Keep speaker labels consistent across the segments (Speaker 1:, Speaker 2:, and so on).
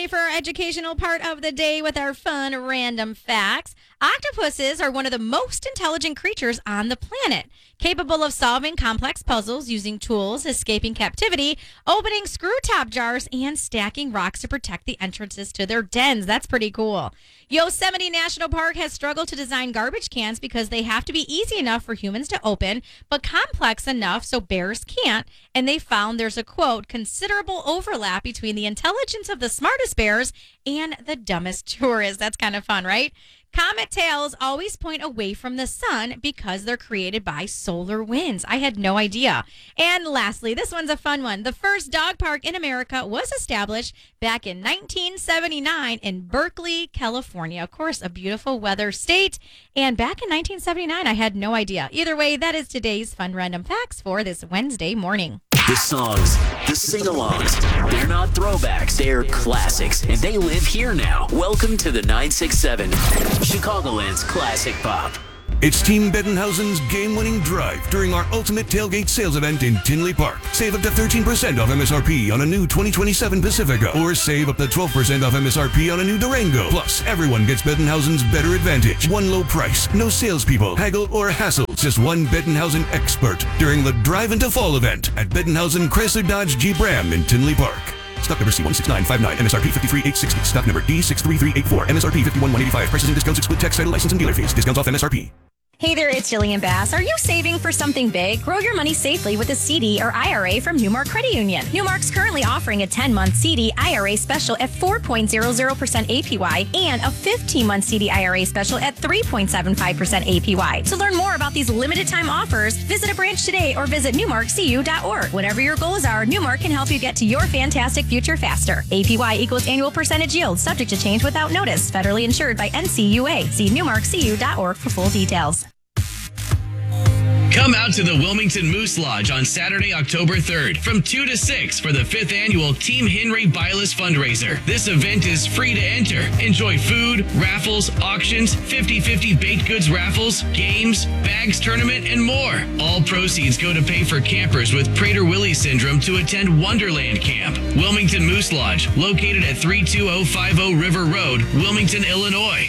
Speaker 1: ready for our educational part of the day with our fun random facts. Octopuses are one of the most intelligent creatures on the planet, capable of solving complex puzzles using tools, escaping captivity, opening screw-top jars, and stacking rocks to protect the entrances to their dens. That's pretty cool. Yosemite National Park has struggled to design garbage cans because they have to be easy enough for humans to open, but complex enough so bears can't. And they found there's a, quote, considerable overlap between the intelligence of the smartest bears and the dumbest tourists. That's kind of fun, right? Comet tails always point away from the sun because they're created by solar winds. I had no idea. And lastly, this one's a fun one. The first dog park in America was established back in 1979 in Berkeley, California. Of course, a beautiful weather state. And back in 1979, I had no idea. Either way, that is today's fun random facts for this Wednesday morning.
Speaker 2: The songs, the sing-alongs, they're not throwbacks, they're classics, and they live here now. Welcome to the 967, Chicagoland's Classic Pop.
Speaker 3: It's Team Bettenhausen's game-winning drive during our ultimate tailgate sales event in Tinley Park. Save up to 13% off MSRP on a new 2027 Pacifica, or save up to 12% off MSRP on a new Durango. Plus, everyone gets Bettenhausen's better advantage. One low price, no salespeople, haggle, or hassle. Just one Bettenhausen expert during the Drive into Fall event at Bettenhausen Chrysler Dodge Jeep Ram in Tinley Park. Stock number C16959, MSRP 53860. Stock number D63384, MSRP 51185. Prices and discounts exclude tax, title, license, and dealer fees. Discounts off MSRP.
Speaker 4: Hey there, it's Jillian Bass. Are you saving for something big? Grow your money safely with a CD or IRA from Newmark Credit Union. Newmark's currently offering a 10-month CD IRA special at 4.00% APY and a 15-month CD IRA special at 3.75% APY. To learn more about these limited-time offers, visit a branch today or visit newmarkcu.org. Whatever your goals are, Newmark can help you get to your fantastic future faster. APY equals annual percentage yield, subject to change without notice. Federally insured by NCUA. See newmarkcu.org for full details.
Speaker 5: Come out to the Wilmington Moose Lodge on Saturday, October 3rd from 2 to 6 for the 5th annual Team Henry Bylas fundraiser. This event is free to enter. Enjoy food, raffles, auctions, 50-50 baked goods raffles, games, bags tournament, and more. All proceeds go to pay for campers with Prader-Willi syndrome to attend Wonderland Camp. Wilmington Moose Lodge, located at 32050 River Road, Wilmington, Illinois.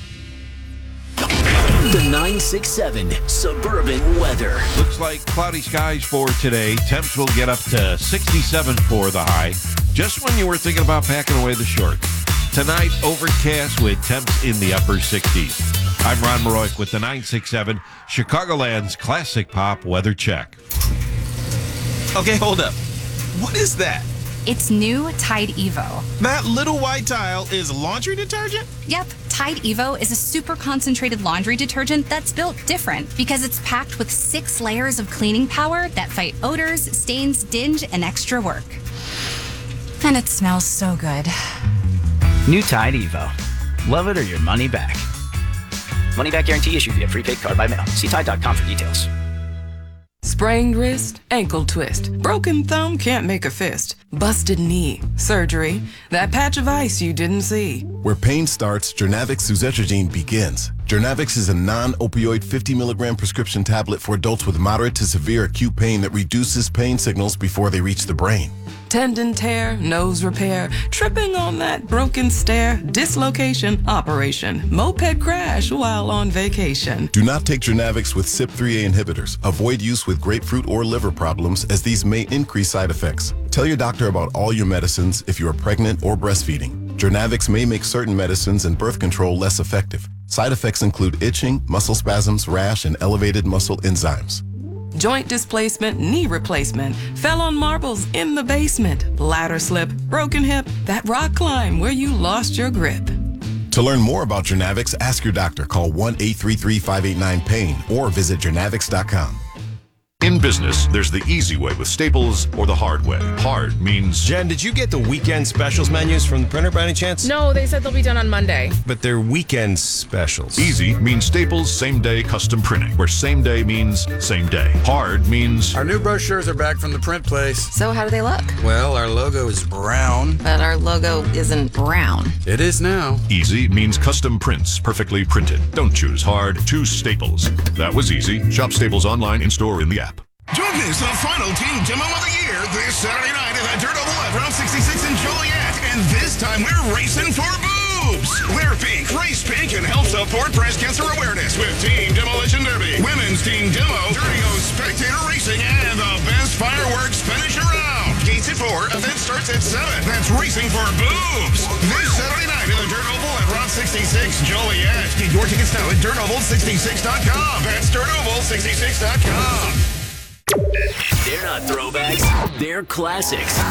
Speaker 2: The 967 Suburban Weather.
Speaker 6: Looks like cloudy skies for today. Temps will get up to 67 for the high, just when you were thinking about packing away the shorts. Tonight, overcast with temps in the upper 60s. I'm Ron Maroik with the 967 Chicagoland's Classic Pop Weather Check.
Speaker 7: Okay, hold up. What is that?
Speaker 8: It's new Tide Evo.
Speaker 7: That little white tile is laundry detergent?
Speaker 8: Yep, Tide Evo is a super concentrated laundry detergent that's built different because it's packed with 6 layers of cleaning power that fight odors, stains, dinge, and extra work. And it smells so good.
Speaker 9: New Tide Evo. Love it or your money back. Money back guarantee issued via prepaid card by mail. See Tide.com for details.
Speaker 10: Sprained wrist, ankle twist, broken thumb, can't make a fist, busted knee, surgery, that patch of ice you didn't see.
Speaker 11: Where pain starts, Jernavix suzetrigine begins. Jernavix is a non-opioid 50 milligram prescription tablet for adults with moderate to severe acute pain that reduces pain signals before they reach the brain.
Speaker 10: Tendon tear, nose repair, tripping on that broken stair, dislocation, operation, moped crash while on vacation.
Speaker 11: Do not take Jernavix with CYP3A inhibitors. Avoid use with grapefruit or liver problems as these may increase side effects. Tell your doctor about all your medicines if you are pregnant or breastfeeding. Jernavix may make certain medicines and birth control less effective. Side effects include itching, muscle spasms, rash, and elevated muscle enzymes.
Speaker 10: Joint displacement, knee replacement, fell on marbles in the basement, ladder slip, broken hip, that rock climb where you lost your grip.
Speaker 11: To learn more about Jernavix, ask your doctor. Call 1-833-589-PAIN or visit jernavix.com.
Speaker 12: In business, there's the easy way with Staples or the hard way. Hard means...
Speaker 13: Jen, did you get the weekend specials menus from the printer by any chance?
Speaker 14: No, they said they'll be done on Monday.
Speaker 13: But they're weekend specials.
Speaker 12: Easy means Staples same-day custom printing, where same day means same day. Hard means...
Speaker 15: Our new brochures are back from the print place.
Speaker 14: So how do they look?
Speaker 15: Well, our logo is brown.
Speaker 14: But our logo isn't brown.
Speaker 15: It is now.
Speaker 12: Easy means custom prints, perfectly printed. Don't choose hard, choose Staples. That was easy. Shop Staples online, in-store, in the app.
Speaker 16: Don't miss the final team demo of the year this Saturday night at the Dirt Oval at Route 66 in Joliet. And And this time we're racing for boobs. Wear pink, race pink, and help support breast cancer awareness with Team Demolition Derby, Women's Team Demo, Dirty O Spectator Racing, and the best fireworks finish around. Gates at 4, event starts at 7. That's racing for boobs. This Saturday night in the Dirt Oval at Route 66 Joliet. Get your tickets now at dirtoval66.com. That's dirtoval66.com.
Speaker 2: They're not throwbacks, they're classics.